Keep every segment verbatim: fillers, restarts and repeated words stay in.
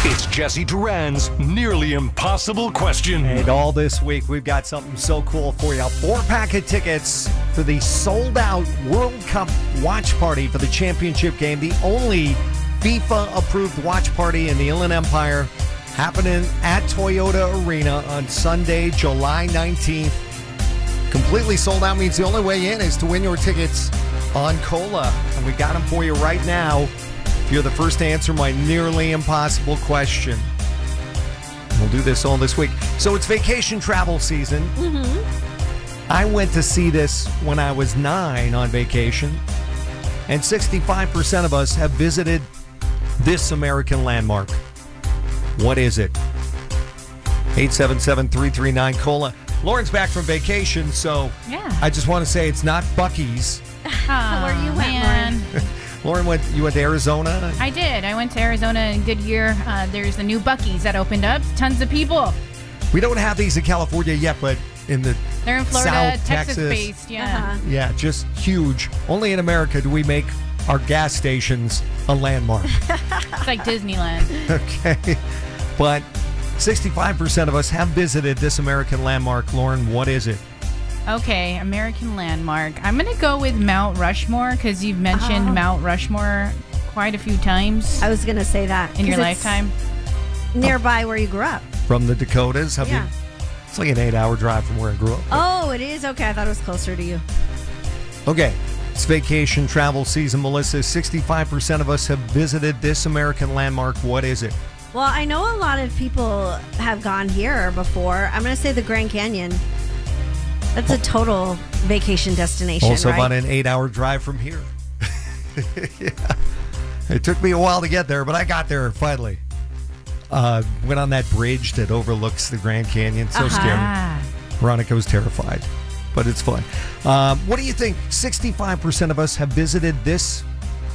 It's Jesse Duran's Nearly Impossible Question. And all this week, we've got something so cool for you. Four-pack of tickets for the sold-out World Cup watch party for the championship game. The only FIFA-approved watch party in the Inland Empire, happening at Toyota Arena on Sunday, July nineteenth. Completely sold out means the only way in is to win your tickets on Cola. And we got them for you right now. If you're the first to answer my nearly impossible question. We'll do this all this week. So it's vacation travel season. Mm-hmm. I went to see this when I was nine on vacation. And sixty-five percent of us have visited this American landmark. What is it? eight seven seven, three three nine, COLA. Lauren's back from vacation, so yeah. I just want to say it's not Buc-ee's. Oh, where you went, Lauren? Lauren, went, you went to Arizona? I did. I went to Arizona in Goodyear. Uh, there's the new Buc-ee's that opened up. Tons of people. We don't have these in California yet, but in the They're in Florida, South, Texas-based. Yeah. Uh-huh. Yeah, just huge. Only in America do we make our gas stations a landmark. It's like Disneyland. Okay. But sixty-five percent of us have visited this American landmark. Lauren, what is it? Okay, American landmark. I'm going to go with Mount Rushmore because you've mentioned Oh. Mount Rushmore quite a few times. I was going to say that. In your 'cause it's lifetime? Nearby where you grew up. From the Dakotas? Have Yeah. you, it's like an eight-hour drive from where I grew up. Oh, it is? Okay, I thought it was closer to you. Okay, it's vacation travel season, Melissa. sixty-five percent of us have visited this American landmark. What is it? Well, I know a lot of people have gone here before. I'm going to say the Grand Canyon. That's a total vacation destination, Also right? about an eight-hour drive from here. Yeah. It took me a while to get there, but I got there finally. Uh, went on that bridge that overlooks the Grand Canyon. So Uh-huh. scary. Veronica was terrified, but it's fun. Um, what do you think? sixty-five percent of us have visited this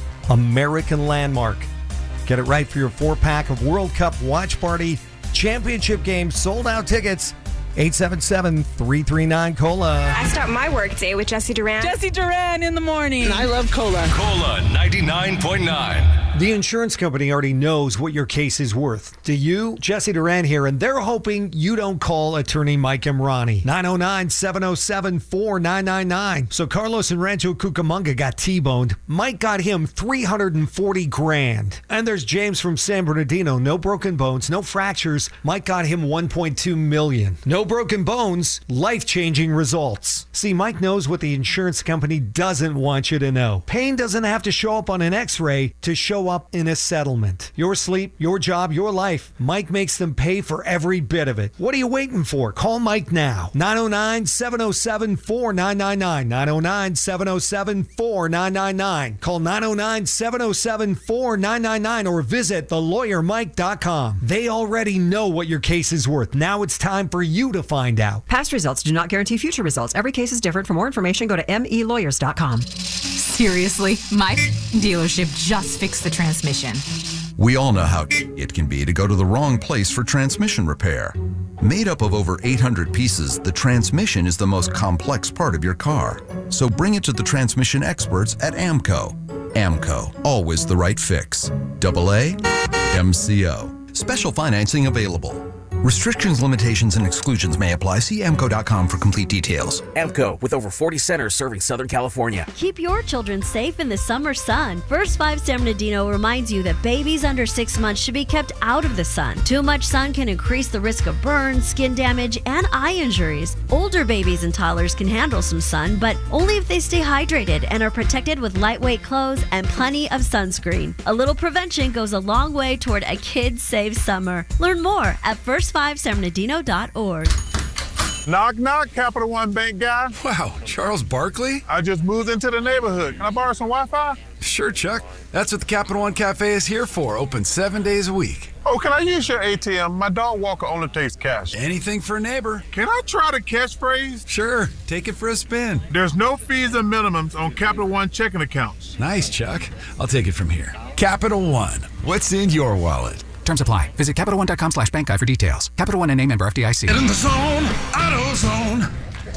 American landmark. Get it right for your four-pack of World Cup watch party championship game. Sold-out tickets. eight seven seven, three three nine, COLA. I start my work day with Jesse Duran. Jesse Duran in the morning. And I love Cola. COLA ninety-nine point nine. The insurance company already knows what your case is worth. Do you? Jesse Duran here, and they're hoping you don't call attorney Mike Emrani. nine oh nine, seven oh seven, four nine nine nine. So Carlos in Rancho Cucamonga got T-boned. Mike got him three hundred forty grand. And there's James from San Bernardino. No broken bones, no fractures. Mike got him one point two million. No broken bones, life-changing results. See, Mike knows what the insurance company doesn't want you to know. Pain doesn't have to show up on an x-ray to show up in a settlement. Your sleep, your job, your life. Mike makes them pay for every bit of it. What are you waiting for? Call Mike now. nine oh nine, seven oh seven, four nine nine nine. nine oh nine, seven oh seven, four nine nine nine. Call nine oh nine, seven oh seven, four nine nine nine or visit the lawyer mike dot com. They already know what your case is worth. Now it's time for you to find out. Past results do not guarantee future results. Every case is different. For more information, go to m e lawyers dot com. Seriously, my dealership just fixed the transmission. We all know how it can be to go to the wrong place for transmission repair. Made up of over eight hundred pieces, the transmission is the most complex part of your car. So bring it to the transmission experts at AMCO. AMCO, always the right fix. Double A, M C O. Special financing available. Restrictions, limitations, and exclusions may apply. See amco dot com for complete details. AMCO, with over forty centers serving Southern California. Keep your children safe in the summer sun. First Five San Bernardino reminds you that babies under six months should be kept out of the sun. Too much sun can increase the risk of burns, skin damage, and eye injuries. Older babies and toddlers can handle some sun, but only if they stay hydrated and are protected with lightweight clothes and plenty of sunscreen. A little prevention goes a long way toward a kid-safe summer. Learn more at first five san bernardino dot org. Knock, knock, Capital One Bank guy. Wow, Charles Barkley? I just moved into the neighborhood. Can I borrow some Wi-Fi? Sure, Chuck. That's what the Capital One Cafe is here for. Open seven days a week. Oh, can I use your A T M? My dog walker only takes cash. Anything for a neighbor. Can I try the catchphrase? Sure. Take it for a spin. There's no fees and minimums on Capital One checking accounts. Nice, Chuck. I'll take it from here. Capital One. What's in your wallet? Terms apply. Visit Capital One dot com slash bank guide for details. Capital One and name member F D I C. Get in the zone. Auto zone.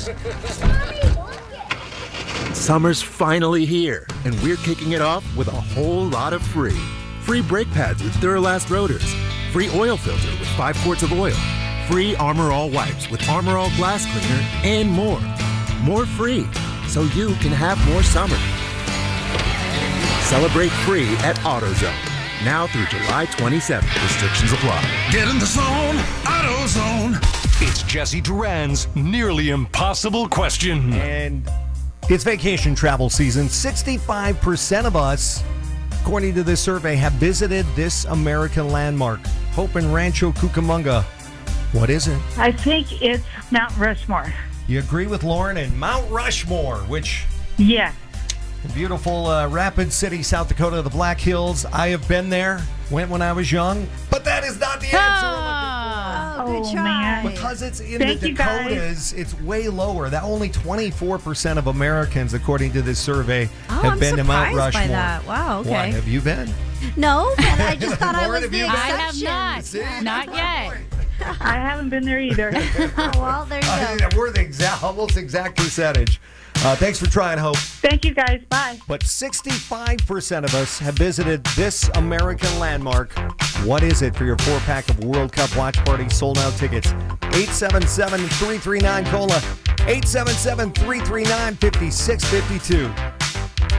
Summer's finally here, and we're kicking it off with a whole lot of free. Free brake pads with Duralast rotors. Free oil filter with five quarts of oil. Free Armor All wipes with Armor All glass cleaner and more. More free, so you can have more summer. Celebrate free at AutoZone. Now through July twenty-seventh. Restrictions apply. Get in the zone, AutoZone. It's Jesse Duran's nearly impossible question. And it's vacation travel season. sixty-five percent of us, according to this survey, have visited this American landmark. Hope in Rancho Cucamonga. What is it? I think it's Mount Rushmore. You agree with Lauren and Mount Rushmore, which... Yeah. Beautiful uh, Rapid City, South Dakota, the Black Hills. I have been there. Went when I was young. But that is not the answer. Oh, good Oh, try. man. Because it's in Thank the you, guys. Dakotas, it's way lower. That only twenty-four percent of Americans, according to this survey, Oh, have I'm been to Mount surprised Rushmore. by that. Wow, okay. What, have you been? No, but I just thought I Lauren, was have the you been? I have exception. not. See? Not yet. I haven't been there either. Oh, well, there you I go. mean, we're the exact, almost exact percentage. Uh, thanks for trying, Hope. Thank you, guys. Bye. But sixty-five percent of us have visited this American landmark. What is it for your four-pack of World Cup watch party sold-out tickets? eight seven seven, three three nine, C O L A, eight seven seven, three three nine, five six five two.